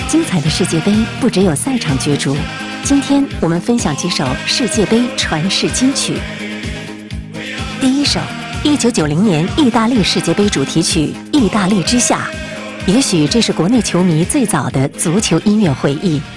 精彩的世界杯不只有赛场角逐，今天我们分享几首世界杯传世金曲。第一首，1990年意大利世界杯主题曲《意大利之夏》，也许这是国内球迷最早的足球音乐回忆。